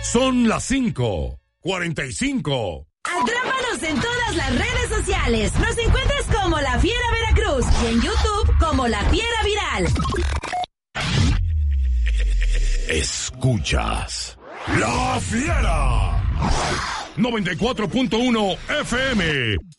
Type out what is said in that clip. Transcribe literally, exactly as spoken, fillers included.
Son las cinco cuarenta y cinco. Atrápanos en todas las redes sociales. Nos encuentras como La Fiera Veracruz y en YouTube como La Fiera Viral. Escuchas La Fiera noventa y cuatro punto uno F M